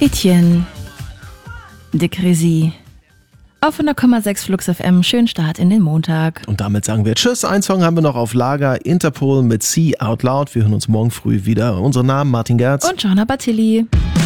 Etienne de Crézy auf 100,6 Flux FM. Schönen Start in den Montag. Und damit sagen wir Tschüss. Ein Song haben wir noch auf Lager. Interpol mit See Out Loud. Wir hören uns morgen früh wieder. Unsere Namen: Martin Gerz und Johanna Battilli.